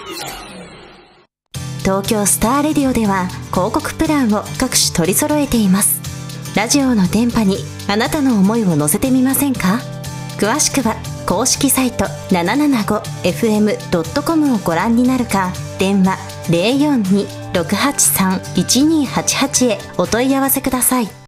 東京スターレディオでは広告プランを各種取り揃えています。ラジオの電波にあなたの思いを乗せてみませんか？詳しくは公式サイト 775fm.com をご覧になるか、電話 042-683-1288 へお問い合わせください。